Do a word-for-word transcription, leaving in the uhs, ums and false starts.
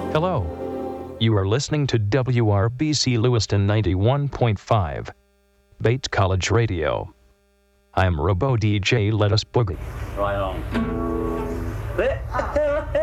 Hello. You are listening to W R B C Lewiston ninety-one point five, Bates College Radio. I'm Robo D J Let Us Boogie. Right on.